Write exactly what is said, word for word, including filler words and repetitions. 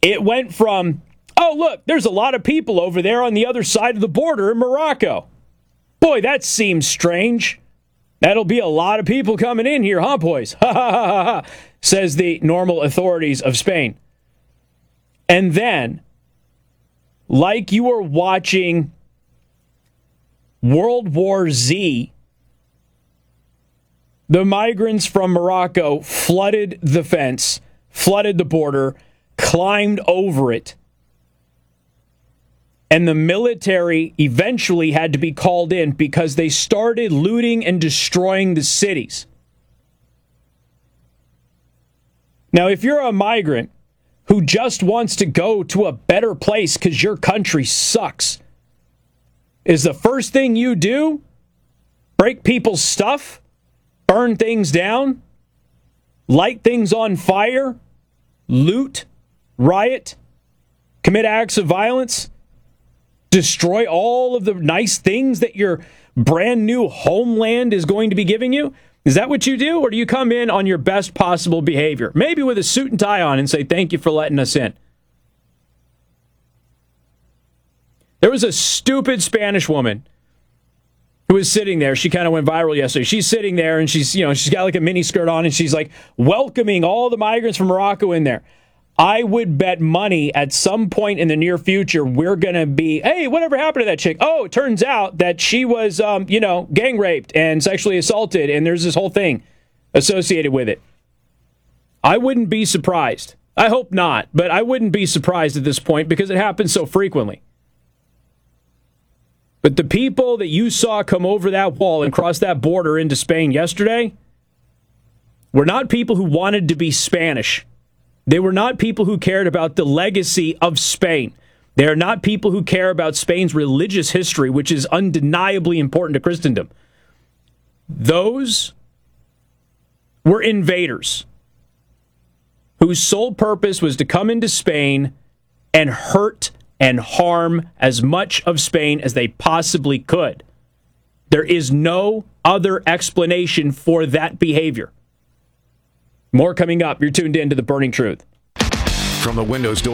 It went from, oh, look, there's a lot of people over there on the other side of the border in Morocco. Boy, that seems strange. That'll be a lot of people coming in here, huh, boys? Ha ha ha ha ha, says the normal authorities of Spain. And then, like you were watching World War Z, the migrants from Morocco flooded the fence, flooded the border, climbed over it. And the military eventually had to be called in because they started looting and destroying the cities. Now, if you're a migrant who just wants to go to a better place because your country sucks, is the first thing you do break people's stuff, burn things down, light things on fire, loot, riot, commit acts of violence, destroy all of the nice things that your brand new homeland is going to be giving you? Is that what you do? Or do you come in on your best possible behavior? Maybe with a suit and tie on and say, thank you for letting us in. There was a stupid Spanish woman who was sitting there. She kind of went viral yesterday. She's sitting there and she's, you know, she's got like a mini skirt on and she's like welcoming all the migrants from Morocco in there. I would bet money at some point in the near future we're going to be, hey, whatever happened to that chick? Oh, it turns out that she was, um, you know, gang raped and sexually assaulted, and there's this whole thing associated with it. I wouldn't be surprised. I hope not, but I wouldn't be surprised at this point because it happens so frequently. But the people that you saw come over that wall and cross that border into Spain yesterday were not people who wanted to be Spanish. They were not people who cared about the legacy of Spain. They are not people who care about Spain's religious history, which is undeniably important to Christendom. Those were invaders whose sole purpose was to come into Spain and hurt and harm as much of Spain as they possibly could. There is no other explanation for that behavior. More coming up. You're tuned in to The Burning Truth. From the Windows Door